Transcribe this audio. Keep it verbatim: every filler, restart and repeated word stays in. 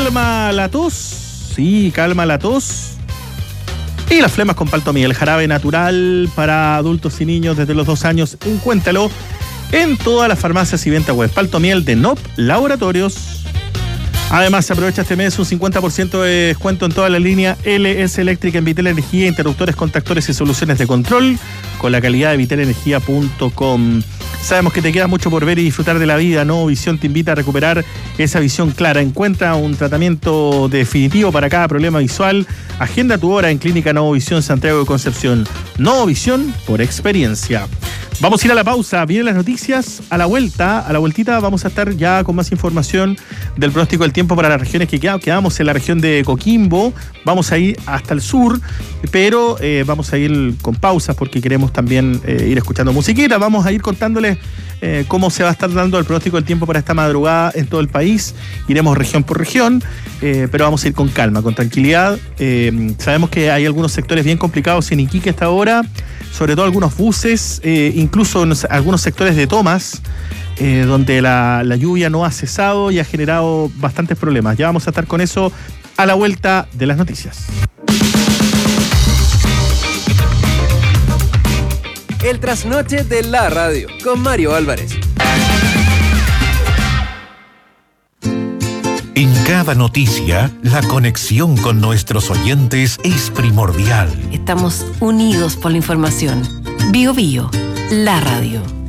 Calma la tos, sí, calma la tos y las flemas con Paltomiel, jarabe natural para adultos y niños desde los dos años. Encuéntralo en todas las farmacias y venta web. Paltomiel de N O P Laboratorios. Además, se aprovecha este mes un cincuenta por ciento de descuento en toda la línea L S Eléctrica en Vitel Energía, interruptores, contactores y soluciones de control con la calidad de vitel energía punto com. Sabemos que te queda mucho por ver y disfrutar de la vida. Nuevo Visión te invita a recuperar esa visión clara. Encuentra un tratamiento definitivo para cada problema visual. Agenda tu hora en Clínica Nuevo Visión Santiago de Concepción. Nuevo Visión por experiencia. Vamos a ir a la pausa, vienen las noticias. A la vuelta, a la vueltita vamos a estar ya con más información del pronóstico del tiempo para las regiones que quedamos. Quedamos en la región de Coquimbo, vamos a ir hasta el sur, pero eh, vamos a ir con pausas porque queremos también eh, ir escuchando musiquita. Vamos a ir contándoles eh, cómo se va a estar dando el pronóstico del tiempo para esta madrugada en todo el país. Iremos región por región, eh, pero vamos a ir con calma, con tranquilidad. Eh, sabemos que hay algunos sectores bien complicados en Iquique a esta hora, sobre todo algunos buses, eh, incluso en algunos sectores de tomas, eh, donde la, la lluvia no ha cesado y ha generado bastantes problemas. Ya vamos a estar con eso a la vuelta de las noticias. El trasnoche de la radio, con Mario Álvarez. En cada noticia, la conexión con nuestros oyentes es primordial. Estamos unidos por la información. Bio Bio, la radio.